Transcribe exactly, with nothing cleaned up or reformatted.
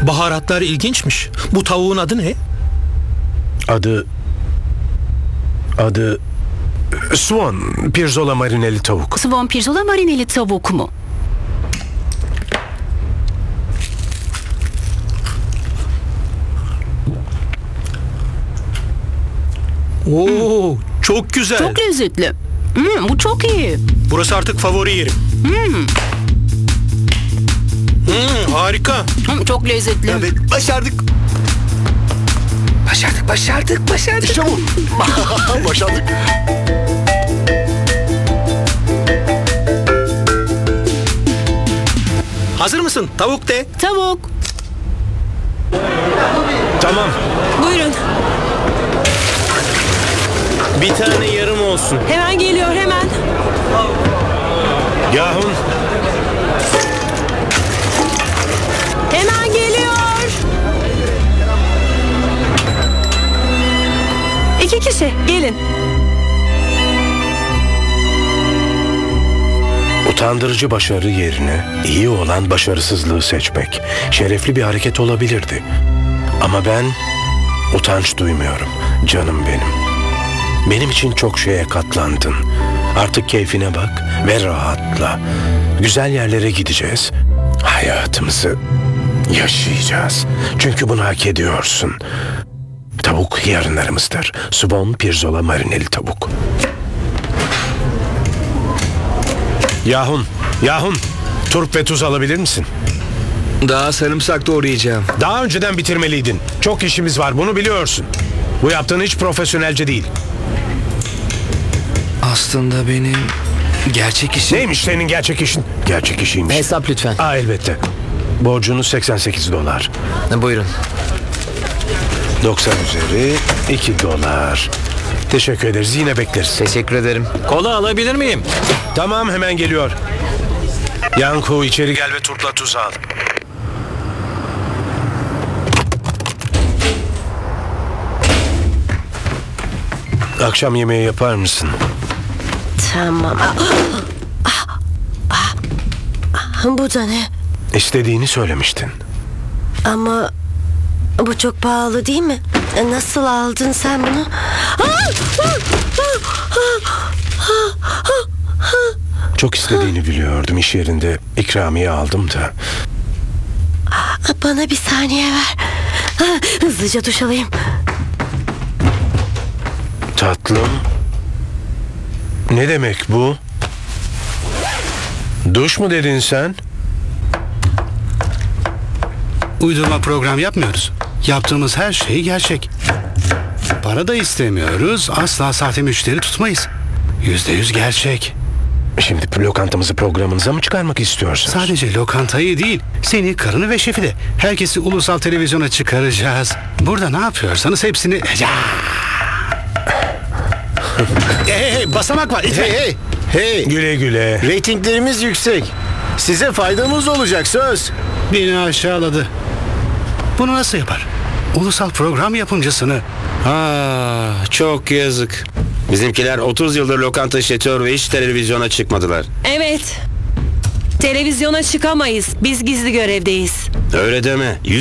Baharatlar ilginçmiş. Bu tavuğun adı ne? Adı... Adı... Swan, pirzola marineli tavuk. Swan pirzola marineli tavuk mu? Oo, çok güzel. Çok lezzetli. Hmm, bu çok iyi. Burası artık favori yerim. Hmm. Hmm, harika. Hmm, çok lezzetli. Evet, başardık. Başardık, başardık, başardık. İşte bu. Başardık. Hazır mısın? Tavuk de. Tavuk. Tamam. Buyurun. Bir tane yarım olsun. Hemen geliyor, hemen. Yahun. Hemen geliyor. İki kişi, gelin. Utandırıcı başarı yerine iyi olan başarısızlığı seçmek şerefli bir hareket olabilirdi. Ama ben utanç duymuyorum canım benim. Benim için çok şeye katlandın. Artık keyfine bak ve rahatla. Güzel yerlere gideceğiz. Hayatımızı yaşayacağız. Çünkü bunu hak ediyorsun. Tavuk yarınlarımızdır. Swan pirzola marineli tavuk. Yahun, Yahun, turp ve tuz alabilir misin? Daha sarımsak doğrayacağım. Daha önceden bitirmeliydin. Çok işimiz var, bunu biliyorsun. Bu yaptığın hiç profesyonelce değil. Aslında benim gerçek işim... Neymiş senin gerçek işin? Gerçek işiymiş. Hesap lütfen. Aa, elbette. Borcunuz seksen sekiz dolar. Buyurun. doksan üzeri iki dolar. Teşekkür ederiz, yine bekleriz. Teşekkür ederim. Kola alabilir miyim? Tamam, hemen geliyor. Yanko, içeri gel ve turpla tuz al. Akşam yemeği yapar mısın? Tamam. Ah, ah, ah, ah. Bu da ne? İstediğini söylemiştin. Ama bu çok pahalı değil mi? Nasıl aldın sen bunu? Ah, ah, ah, ah, ah. Çok istediğini biliyordum. İş yerinde ikramiye aldım da. Bana bir saniye ver. Ah, hızlıca duş alayım. Tatlım. Ne demek bu? Duş mu dedin sen? Uydurma program yapmıyoruz. Yaptığımız her şey gerçek. Para da istemiyoruz. Asla sahte müşteri tutmayız. Yüzde yüz gerçek. Şimdi lokantamızı programınıza mı çıkarmak istiyorsunuz? Sadece lokantayı değil, seni, karını ve şefi de. Herkesi ulusal televizyona çıkaracağız. Burada ne yapıyorsanız hepsini... Ya! hey, hey, hey, basamak var. Hey hey. Hey. Güle güle. Reytinglerimiz yüksek. Size faydamız olacak, söz. Beni aşağıladı. Bunu nasıl yapar? Ulusal program yapımcısını. Ah, çok yazık. Bizimkiler otuz yıldır lokanta işletiyor ve hiç televizyona çıkmadılar. Evet. Televizyona çıkamayız. Biz gizli görevdeyiz. Öyle deme.